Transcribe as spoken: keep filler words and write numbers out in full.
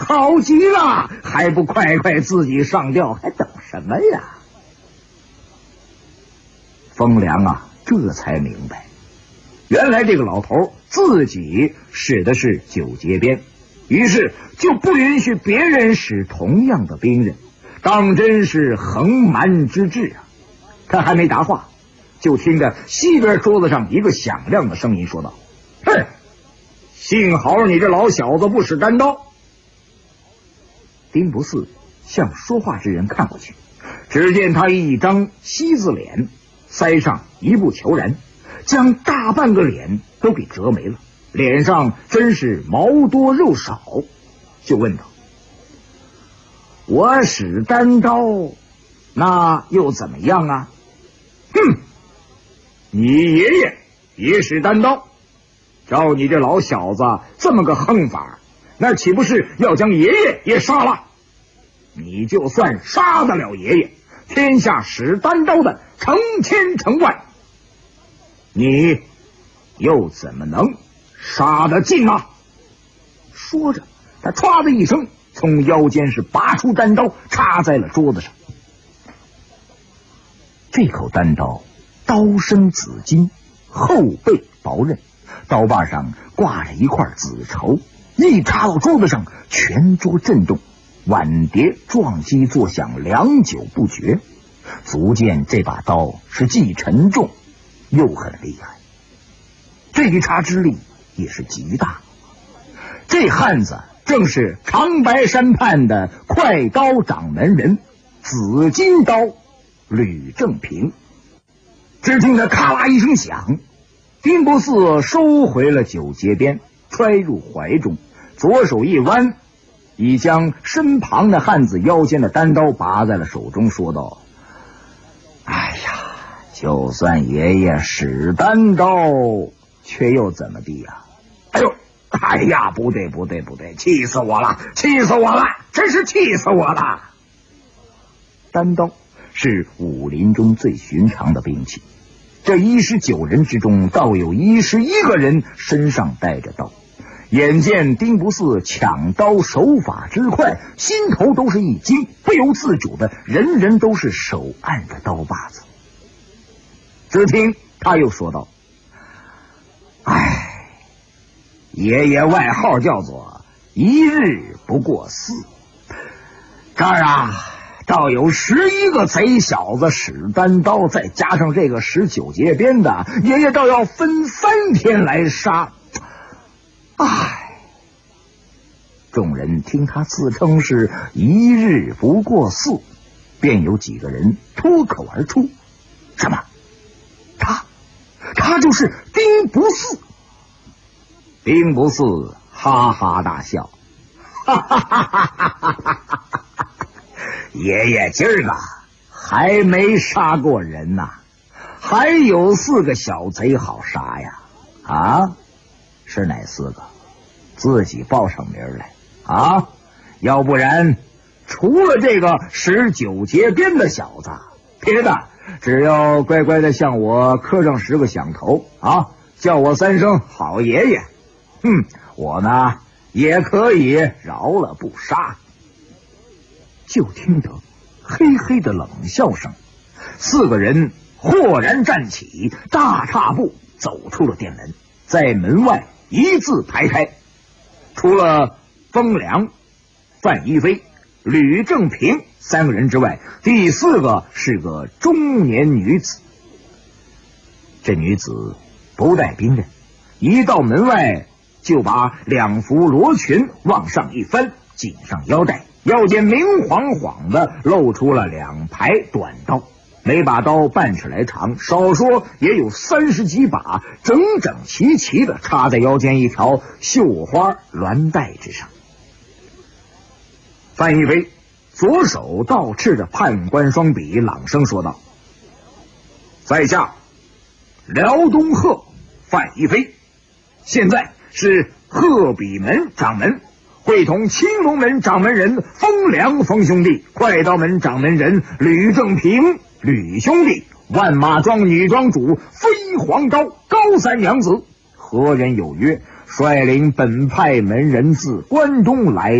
好极了，还不快快自己上吊，还等什么呀？风凉啊，这才明白，原来这个老头自己使的是九节鞭，于是就不允许别人使同样的兵刃，当真是横蛮之至啊！他还没答话，就听着西边桌子上一个响亮的声音说道：“哼，幸好你这老小子不使单刀。”丁不四向说话之人看过去，只见他一张西字脸，腮上一步虬髯，将大半个脸都给折没了，脸上真是毛多肉少，就问道：“我使单刀，那又怎么样啊？”“哼，你爷爷也使单刀，照你这老小子这么个横法，那岂不是要将爷爷也杀了？你就算杀得了爷爷，天下使单刀的成千成万，你又怎么能杀得尽啊？”说着，他唰的一声从腰间是拔出单刀，插在了桌子上。这口单刀刀身紫金，后背薄刃，刀把上挂着一块紫绸，一插到桌子上，全桌震动，碗碟撞击作响，良久不绝，足见这把刀是既沉重又很厉害，这一插之力也是极大。这汉子正是长白山畔的快刀掌门人紫金刀吕正平。只听得咔啦一声响，丁不四收回了九节鞭，揣入怀中，左手一弯，已将身旁的汉子腰间的单刀拔在了手中，说道：“哎呀，就算爷爷使单刀，却又怎么地呀？哎呦，哎呀，不对不对不对，气死我了，气死我了，真是气死我了！”单刀是武林中最寻常的兵器，这一十九人之中，倒有一十一个人身上带着刀。眼见丁不四抢刀手法之快，心头都是一惊，不由自主的人人都是手按着刀把子。只听他又说道：“哎，爷爷外号叫做一日不过四，这儿啊倒有十一个贼小子使单刀，再加上这个十九节鞭的，爷爷倒要分三天来杀。唉！”众人听他自称是一日不过四，便有几个人脱口而出：“什么？他他就是丁不四！”丁不四哈哈大笑：“哈哈哈哈哈哈！爷爷今儿个还没杀过人呐、啊，还有四个小贼好杀呀！啊，是哪四个？自己报上名来啊！要不然，除了这个十九节鞭的小子，别的只要乖乖的向我磕上十个响头啊，叫我三声好爷爷，哼，我呢也可以饶了不杀。”就听得嘿嘿的冷笑声，四个人豁然站起，大踏步走出了店门，在门外一字排开。除了风凉、范一飞、吕正平三个人之外，第四个是个中年女子。这女子不带兵刃，一到门外就把两幅罗裙往上一翻，紧上腰带，腰间明晃晃的露出了两排短刀，每把刀半尺来长，少说也有三十几把，整整齐齐的插在腰间一条绣花鸾带之上。范一飞左手倒持着判官双笔，朗声说道：“在下辽东贺范一飞，现在是鹤壁门掌门，会同青龙门掌门人风凉风兄弟，快刀门掌门人吕正平吕兄弟，万马庄女庄主飞黄刀高三娘子，何人有约，率领本派门人自关东来